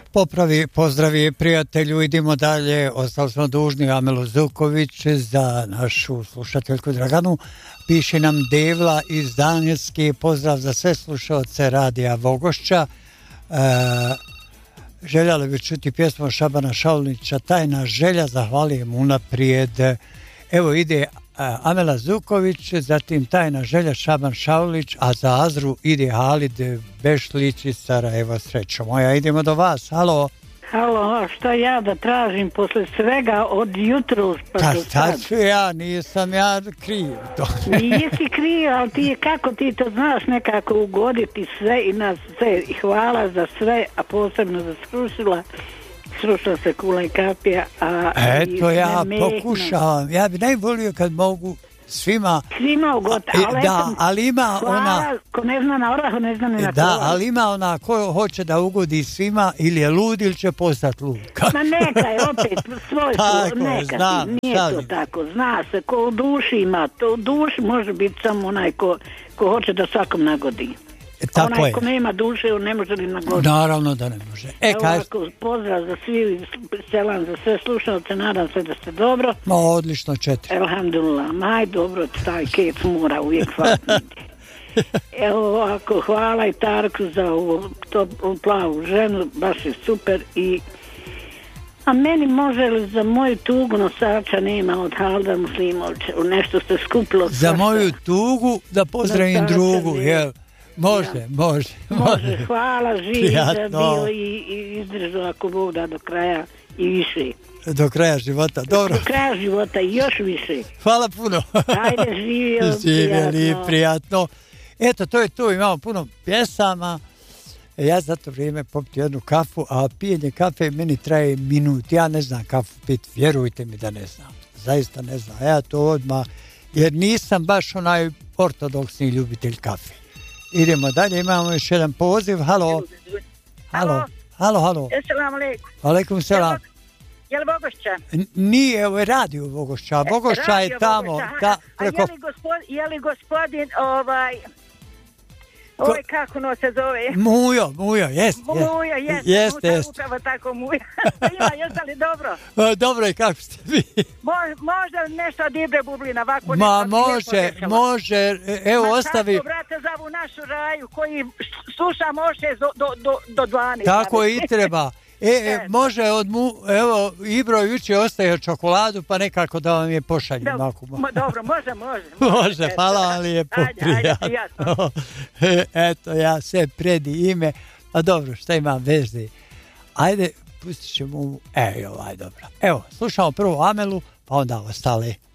Pozdravi prijatelju, idemo dalje. Ostali smo dužni Amelu Zuković za našu slušateljku Draganu. Piše nam Devla iz Danjevske. Pozdrav za sve slušalce Radija Vogošća. Željeli bi čuti pjesmu Šabana Šaulića Tajna želja, zahvaljujem unaprijed. Evo ide Amela Zuković, zatim Tajna želja Šaban Šaulić, a za Azru ide Halid Bešlić iz Sarajeva. Srećo moja, idemo do vas. Halo. Halo, šta ja da tražim posle svega od jutros pa do sad? Ću ja, nisam ja kriv. Nisi kriv, ali kako ti to znaš nekako ugoditi sve i nas sve. I hvala za sve, a posebno za Srušila se Kula i Kapija. Eto ja pokušavam, ja bi najvolio kad mogu svima ugoditi. Ali ima hvala, ona ko ne zna na orahu, ne zna ni na da, ali ima ona ko hoće da ugodi svima, ili je lud ili će postati lud. Ma neka je opet svoj neka znam, nije to tako, zna se, ko u duši ima, to u duši može biti samo onaj ko hoće da svakom nagodi. Tako onaj je. ko nema duše, on ne može ni nagoditi. Naravno da ne može. Ovako, pozdrav za svi, selam za sve slušalce, nadam se da ste dobro. Odlično, 4. Elhamdulillah, maj dobro, taj kec mora uvijek hvatiti. Evo ovako, hvala i Tarku za ovu plavu ženu, baš je super. A meni može li za moju tugu nosača nema od Halda Muslimovića, nešto se skupilo. Za moju tugu da pozdravim drugu, jel? Može. Hvala, živi da bio i izdržao ako Bog da do kraja i više. Do kraja života, dobro. Do kraja života i još više. Hvala puno. Ajde, živjeli, prijatno. Eto, to je to, imamo puno pjesama. Ja za to vrijeme popiti jednu kafu, a pijenje kafe meni traje minut. Ja ne znam kafu piti, vjerujte mi da ne znam. Zaista ne znam. Ja to odmah, jer nisam baš onaj ortodoksni ljubitelj kafe. Idemo dalje, imamo još jedan poziv. Halo. Assalamu alaikum. Alaikum selam. Je li Vogošća? Nije, ovo je radio Vogošća. Vogošća je tamo. Preko... A je li gospodin kako no se zove? Mujo, jest. Jeste. Upravo tako Mujo. Jeste li dobro? Dobro, i kako ste vi? Možda nešto od Ibre Bublina. Može. Evo, ostavi. Tako, brate, za ovu našu raju koji sluša može do 12. Tako i treba. Može evo, Ibro jučer ostaje čokoladu, pa nekako da vam je pošaljem. Dobro, može. Može, hvala vam lijepo, prijatno. Eto, ja sve predi ime, a dobro, šta imam veze. Ajde, pustit ćemo, dobro. Evo, slušamo prvo Amelu, pa onda ostale.